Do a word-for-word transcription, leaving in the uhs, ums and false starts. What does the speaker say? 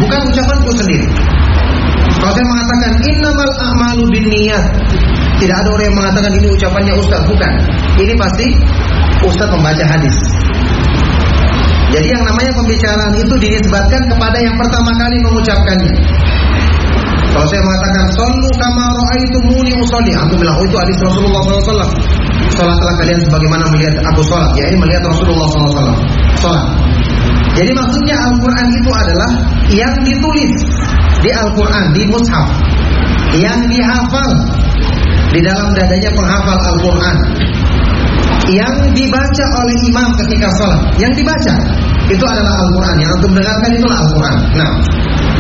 bukan ucapanku sendiri. Kalau saya mengatakan innamal a'malu binniyat, tidak ada orang yang mengatakan ini ucapannya Ustaz, bukan. Ini pasti Ustaz membaca hadis. Jadi yang namanya pembicaraan itu dinisbatkan kepada yang pertama kali mengucapkannya. Kalau saya mengatakan sallu kama ra'aitumuni usolli, aku bilang oh itu hadis Rasulullah shallallahu alaihi wasallam. Salatlah kalian sebagaimana melihat aku salat, ya ini melihat Rasulullah shallallahu alaihi wasallam salat. Jadi maksudnya Al-Quran itu adalah yang ditulis di Al-Quran, di mushaf, yang dihafal di dalam dadanya penghafal Al-Quran, yang dibaca oleh imam ketika salat. Yang dibaca itu adalah Al-Quran, yang antum dengarkan itulah Al-Quran. Nah,